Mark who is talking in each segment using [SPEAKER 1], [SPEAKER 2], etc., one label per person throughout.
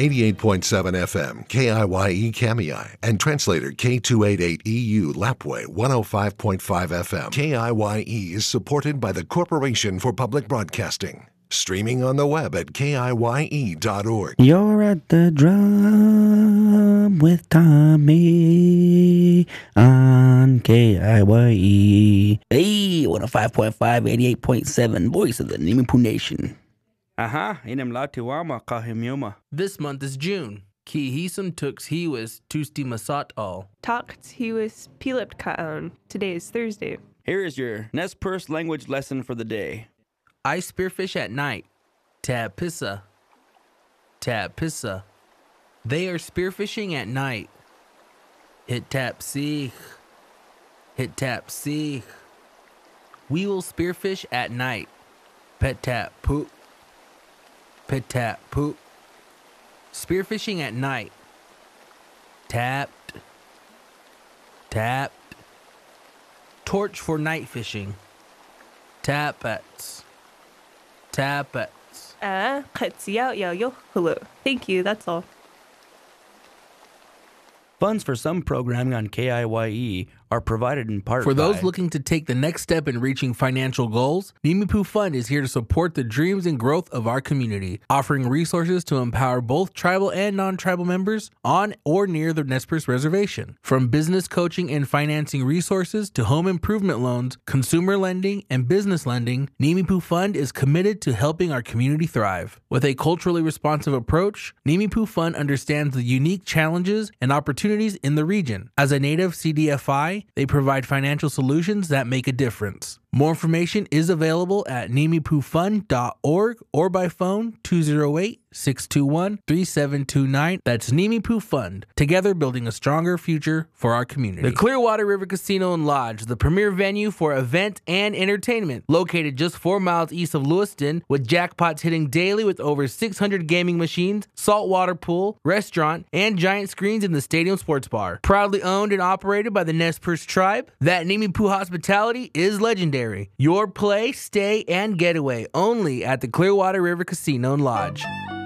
[SPEAKER 1] 88.7 FM, KIYE Kamiai, and translator K288EU Lapway 105.5 FM. KIYE is supported by the Corporation for Public Broadcasting. Streaming on the web at KIYE.org.
[SPEAKER 2] You're at the drum with Tommy on KIYE. Hey, 105.5, 88.7, voice of the Nimipu Nation.
[SPEAKER 3] This month is June. Ki hisum tux hiwis tusti masat all.
[SPEAKER 4] Talked hiwis pilipt kaon. Today is Thursday.
[SPEAKER 2] Here is your Nez Perce language lesson for the day.
[SPEAKER 3] I spearfish at night. Tab pissa. Tab pissa. They are spearfishing at night. Hit tap seek. Hit tap seek. We will spearfish at night. Pet tap poop. Pit tap poop. Spearfishing at night. Tapped. Tapped. Torch for night fishing. Tappets. Tappets.
[SPEAKER 4] Hello. Thank you, that's all.
[SPEAKER 2] Funds for some programming on KIYE are provided in part
[SPEAKER 3] For those
[SPEAKER 2] by
[SPEAKER 3] looking to take the next step in reaching financial goals, Nimipu Fund is here to support the dreams and growth of our community, offering resources to empower both tribal and non-tribal members on or near the Nez Perce Reservation. From business coaching and financing resources to home improvement loans, consumer lending, and business lending, Nimipu Fund is committed to helping our community thrive. With a culturally responsive approach, Nimipu Fund understands the unique challenges and opportunities in the region. As a native CDFI, they provide financial solutions that make a difference. More information is available at nimipufund.org or by phone 208-621-3729. That's Nimipu Fund, together building a stronger future for our community. The Clearwater River Casino and Lodge, the premier venue for event and entertainment, located just 4 miles east of Lewiston, with jackpots hitting daily with over 600 gaming machines, saltwater pool, restaurant, and giant screens in the stadium sports bar. Proudly owned and operated by the Nez Perce tribe, that Nimipu hospitality is legendary. Your play, stay, and getaway only at the Clearwater River Casino and Lodge.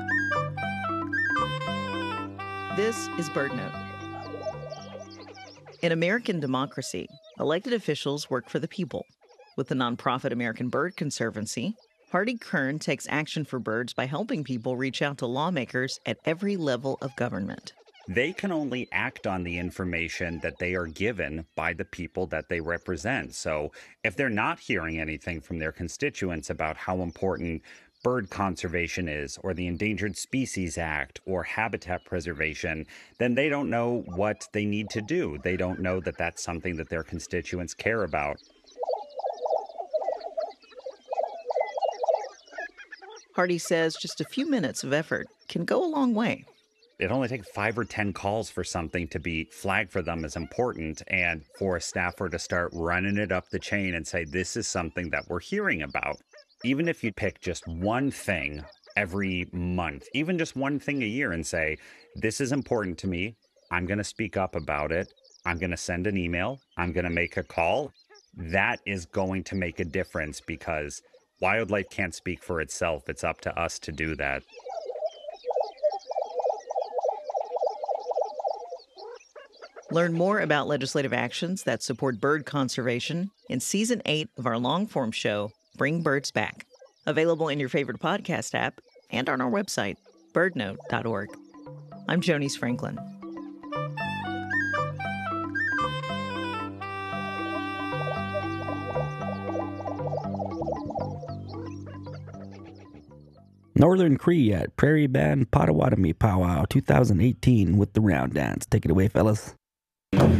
[SPEAKER 5] This is BirdNote. In American democracy, elected officials work for the people. With the nonprofit American Bird Conservancy, Hardy Kern takes action for birds by helping people reach out to lawmakers at every level of government.
[SPEAKER 6] They can only act on the information that they are given by the people that they represent. So if they're not hearing anything from their constituents about how important bird conservation is, or the Endangered Species Act, or habitat preservation, then they don't know what they need to do. They don't know that that's something that their constituents care about.
[SPEAKER 5] Hardy says just a few minutes of effort can go a long way.
[SPEAKER 6] It only takes 5 or 10 calls for something to be flagged for them as important, and for a staffer to start running it up the chain and say, this is something that we're hearing about. Even if you pick just one thing every month, even just one thing a year, and say, this is important to me, I'm going to speak up about it, I'm going to send an email, I'm going to make a call, that is going to make a difference, because wildlife can't speak for itself. It's up to us to do that.
[SPEAKER 5] Learn more about legislative actions that support bird conservation in Season 8 of our long-form show, Bring Birds Back. Available in your favorite podcast app and on our website, birdnote.org. I'm Jonice Franklin.
[SPEAKER 2] Northern Cree at Prairie Band Potawatomi Powwow 2018 with the Round Dance. Take it away, fellas.